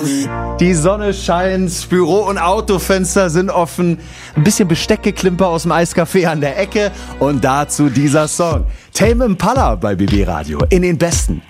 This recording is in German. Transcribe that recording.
Die Sonne scheint, Büro- und Autofenster sind offen, ein bisschen Besteckgeklimper aus dem Eiscafé an der Ecke und dazu dieser Song. Tame Impala bei BB Radio in den besten